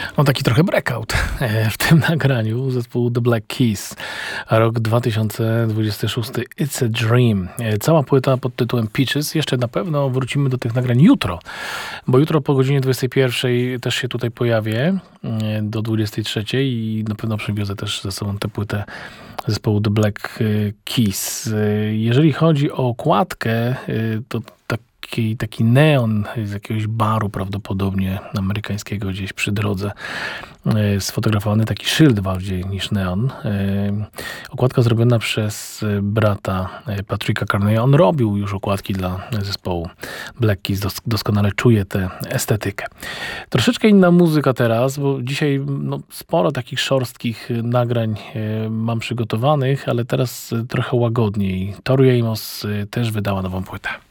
No taki trochę breakout w tym nagraniu zespołu The Black Keys. Rok 2026. It's a Dream. Cała płyta pod tytułem Peaches. Jeszcze na pewno wrócimy do tych nagrań jutro, bo jutro po godzinie 21 też się tutaj pojawię do 23 i na pewno przywiozę też ze sobą tę płytę zespołu The Black Keys. Jeżeli chodzi o okładkę, to taki neon z jakiegoś baru prawdopodobnie amerykańskiego gdzieś przy drodze, sfotografowany taki szyld bardziej niż neon. Okładka zrobiona przez brata Patricka Carneya. On robił już okładki dla zespołu Black Keys, doskonale czuje tę estetykę. Troszeczkę inna muzyka teraz, bo dzisiaj sporo takich szorstkich nagrań mam przygotowanych, ale teraz trochę łagodniej. Tori Amos też wydała nową płytę.